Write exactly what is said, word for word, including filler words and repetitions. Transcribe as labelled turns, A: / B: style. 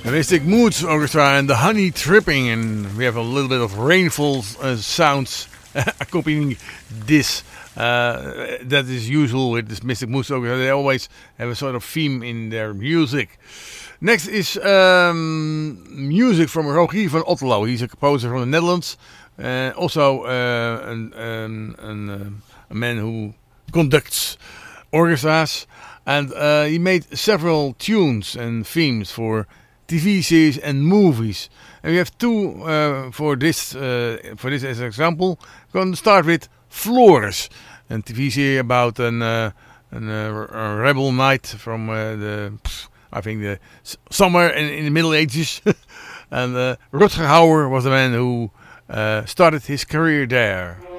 A: The Mystic Moods Orchestra and the Honey Tripping, and we have a little bit of rainfall uh, sounds accompanying this. Uh, that is usual with this Mystic Moods Orchestra. They always have a sort of theme in their music. Next is um, music from Rogier van Otterlo. He's a composer from the Netherlands. Uh, also uh, an, an, an, uh, a man who conducts orchestras. And uh, he made several tunes and themes for T V series and movies. And we have two uh, for this uh, for this as an example. We're going to start with Flores, a T V series about an, uh, an, uh, a rebel knight from uh, the, I think, the somewhere in, in the Middle Ages. And uh, Rutger Hauer was the man who uh, started his career there.